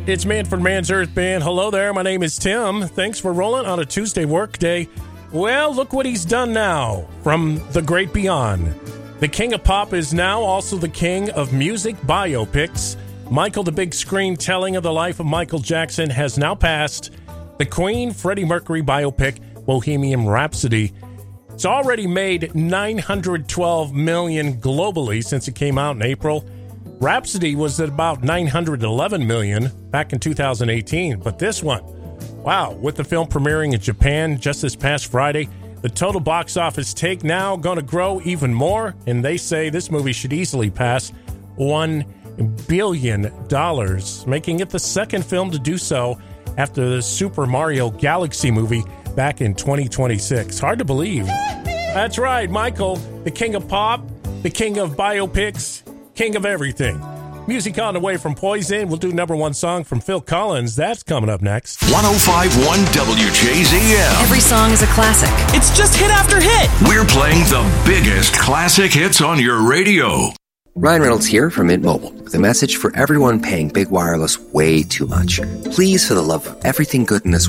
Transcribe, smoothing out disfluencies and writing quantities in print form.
It's Manfred Mann's Earth Band. Hello there, my name is Tim. Thanks for rolling on a Tuesday work day. Well, look what he's done now from the great beyond. The king of pop is now also the king of music biopics. Michael the Big Screen telling of the life of Michael Jackson has now passed. The Queen Freddie Mercury biopic, Bohemian Rhapsody. It's already made $912 million globally since it came out in April. Rhapsody was at about $911 million back in 2018, but this one, wow, with the film premiering in Japan just this past Friday, the total box office take now going to grow even more, and they say this movie should easily pass $1 billion, making it the second film to do so after the Super Mario Galaxy movie back in 2026. Hard to believe. That's right, Michael, the king of pop, the king of biopics, king of everything. Music on the way from Poison. We'll do number one song from Phil Collins. That's coming up next. 105.1 WJZM. Every song is a classic. It's just hit after hit. We're playing the biggest classic hits on your radio. Ryan Reynolds here from Mint Mobile with a message for everyone paying big wireless way too much. Please, for the love of everything good in this